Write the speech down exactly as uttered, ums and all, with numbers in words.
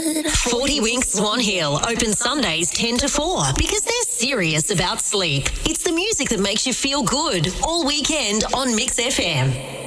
forty Winks Swan Hill open Sundays ten to four because they're serious about sleep. It's the music that makes you feel good all weekend on Mix F M.